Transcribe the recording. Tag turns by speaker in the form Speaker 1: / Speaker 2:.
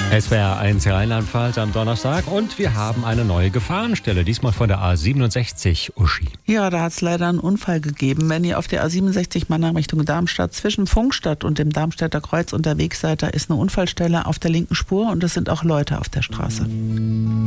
Speaker 1: SWR 1 Rheinland-Pfalz am Donnerstag und wir haben eine neue Gefahrenstelle, diesmal von der A67, Uschi.
Speaker 2: Ja, da hat es leider einen Unfall gegeben. Wenn ihr auf der A67 Mannheim Richtung Darmstadt zwischen Pfungstadt und dem Darmstädter Kreuz unterwegs seid, da ist eine Unfallstelle auf der linken Spur und es sind auch Leute auf der Straße.